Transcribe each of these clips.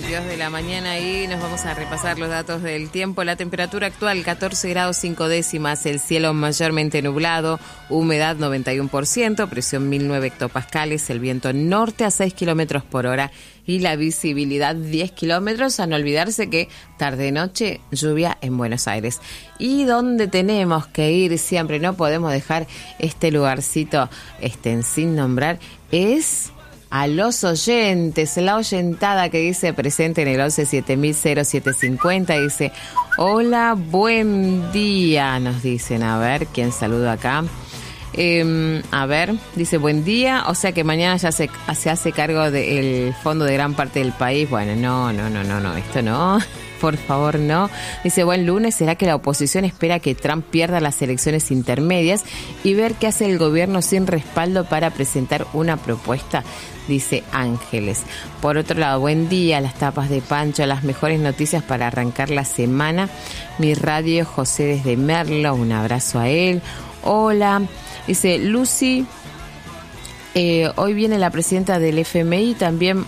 22 de la mañana y nos vamos a repasar los datos del tiempo. La temperatura actual 14 grados 5 décimas, el cielo mayormente nublado, humedad 91%, presión 1009 hectopascales, el viento norte a 6 kilómetros por hora y la visibilidad 10 kilómetros. A no olvidarse que tarde-noche lluvia en Buenos Aires. Y donde tenemos que ir siempre, no podemos dejar este lugarcito sin nombrar, es a los oyentes, la oyentada que dice presente en el 11-7000-0750, dice, hola, buen día, nos dicen, a ver, ¿quién saluda acá? A ver, dice, buen día, o sea que mañana ya se hace cargo del fondo de gran parte del país. Bueno, no, esto no, por favor no. Dice, buen lunes, ¿será que la oposición espera que Trump pierda las elecciones intermedias y ver qué hace el gobierno sin respaldo para presentar una propuesta? Dice Ángeles. Por otro lado, buen día, las tapas de Pancho, las mejores noticias para arrancar la semana. Mi radio, José desde Merlo, un abrazo a él. Hola. Dice Lucy, hoy viene la presidenta del FMI, también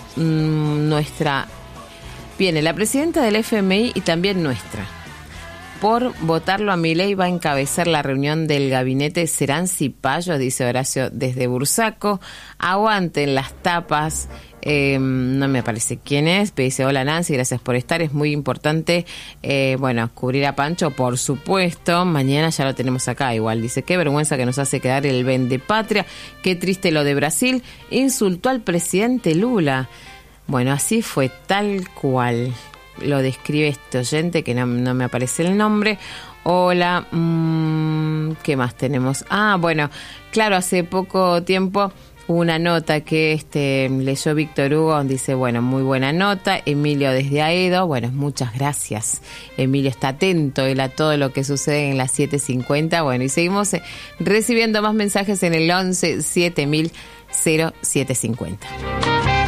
viene la presidenta del FMI y también nuestra. Por votarlo a Milei va a encabezar la reunión del gabinete Serán Cipayos, dice Horacio desde Bursaco. Aguanten las tapas. No me parece quién es, pero dice, hola Nancy, gracias por estar, es muy importante, cubrir a Pancho, por supuesto, mañana ya lo tenemos acá igual, dice, qué vergüenza que nos hace quedar el Vendepatria, qué triste lo de Brasil, insultó al presidente Lula. Bueno, así fue, tal cual lo describe este oyente, que no me aparece el nombre. Hola, ¿qué más tenemos? Bueno, claro, hace poco tiempo una nota que leyó Víctor Hugo, dice, bueno, muy buena nota. Emilio desde Aedo, bueno, muchas gracias. Emilio está atento él a todo lo que sucede en las 7:50. Bueno, y seguimos recibiendo más mensajes en el 11-7000-0750.